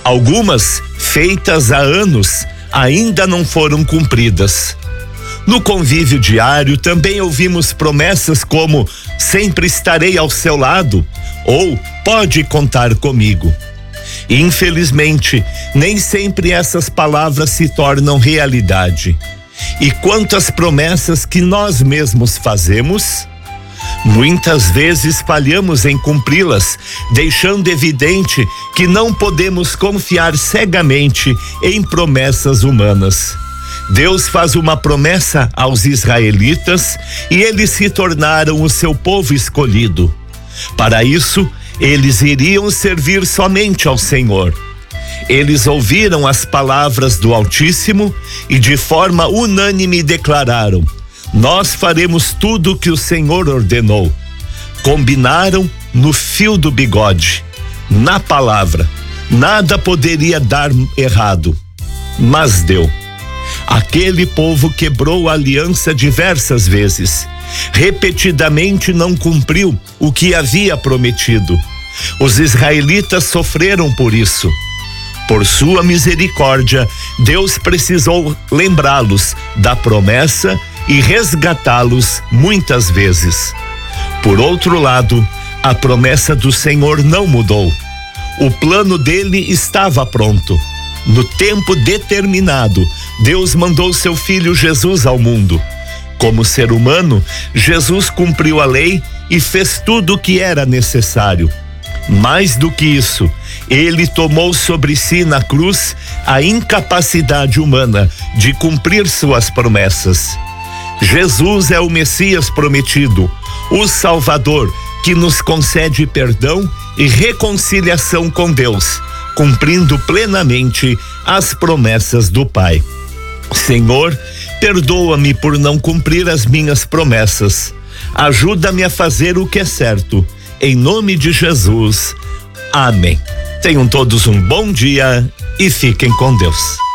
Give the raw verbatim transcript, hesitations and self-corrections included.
Algumas, feitas há anos, ainda não foram cumpridas. No convívio diário também ouvimos promessas como sempre estarei ao seu lado ou pode contar comigo. Infelizmente, nem sempre essas palavras se tornam realidade. E quantas promessas que nós mesmos fazemos, muitas vezes falhamos em cumpri-las, deixando evidente que não podemos confiar cegamente em promessas humanas. Deus faz uma promessa aos israelitas e eles se tornaram o seu povo escolhido. Para isso, eles iriam servir somente ao Senhor. Eles ouviram as palavras do Altíssimo e de forma unânime declararam: nós faremos tudo o que o Senhor ordenou. Combinaram no fio do bigode, na palavra. Nada poderia dar errado, mas deu. Aquele povo quebrou a aliança diversas vezes. Repetidamente não cumpriu o que havia prometido. Os israelitas sofreram por isso. Por sua misericórdia, Deus precisou lembrá-los da promessa e resgatá-los muitas vezes. Por outro lado, a promessa do Senhor não mudou. O plano dele estava pronto. No tempo determinado, Deus mandou seu filho Jesus ao mundo. Como ser humano, Jesus cumpriu a lei e fez tudo o que era necessário. Mais do que isso, ele tomou sobre si na cruz a incapacidade humana de cumprir suas promessas. Jesus é o Messias prometido, o Salvador que nos concede perdão e reconciliação com Deus, cumprindo plenamente as promessas do Pai. Senhor, perdoa-me por não cumprir as minhas promessas. Ajuda-me a fazer o que é certo. Em nome de Jesus. Amém. Tenham todos um bom dia e fiquem com Deus.